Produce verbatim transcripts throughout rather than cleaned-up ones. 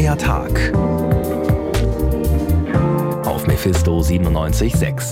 Der Tag. Auf Mephisto siebenundneunzig Komma sechs.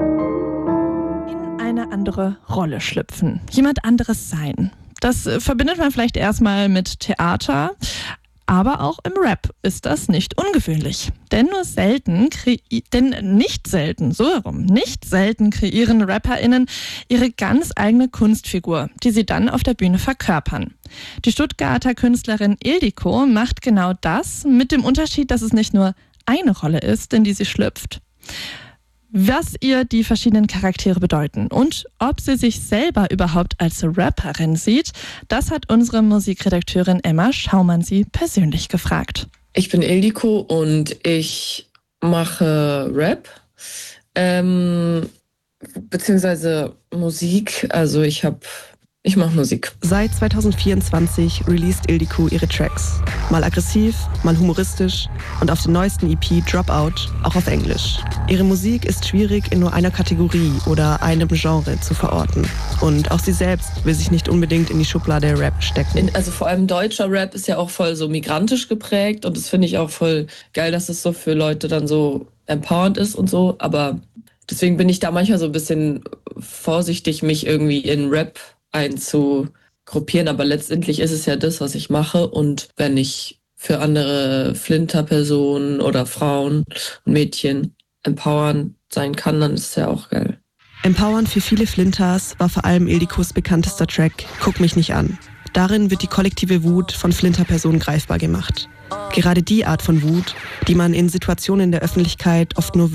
In eine andere Rolle schlüpfen, jemand anderes sein. Das äh, verbindet man vielleicht erstmal mit Theater, aber auch im Rap ist das nicht ungewöhnlich. Denn nur selten, krei- denn nicht selten, so herum, nicht selten kreieren RapperInnen ihre ganz eigene Kunstfigur, die sie dann auf der Bühne verkörpern. Die Stuttgarter Künstlerin Ildiko macht genau das, mit dem Unterschied, dass es nicht nur eine Rolle ist, in die sie schlüpft. Was ihr die verschiedenen Charaktere bedeuten und ob sie sich selber überhaupt als Rapperin sieht, das hat unsere Musikredakteurin Emma Schaumann sie persönlich gefragt. Ich bin Ildiko und ich mache Rap, ähm, beziehungsweise Musik. Also ich habe, ich mache Musik. Seit zwanzig vierundzwanzig released Ildiko ihre Tracks. Mal aggressiv, mal humoristisch und auf den neuesten E P Dropout auch auf Englisch. Ihre Musik ist schwierig in nur einer Kategorie oder einem Genre zu verorten. Und auch sie selbst will sich nicht unbedingt in die Schublade Rap stecken. In, also vor allem deutscher Rap ist ja auch voll so migrantisch geprägt und das finde ich auch voll geil, dass es so für Leute dann so empowernd ist und so. Aber deswegen bin ich da manchmal so ein bisschen vorsichtig, mich irgendwie in Rap einzugruppieren, aber letztendlich ist es ja das, was ich mache, und wenn ich für andere Flinter-Personen oder Frauen und Mädchen empowern sein kann, dann ist es ja auch geil. Empowernd für viele Flinters war vor allem Ildikos bekanntester Track Guck mich nicht an. Darin wird die kollektive Wut von Flinter-Personen greifbar gemacht. Gerade die Art von Wut, die man in Situationen der Öffentlichkeit oft nur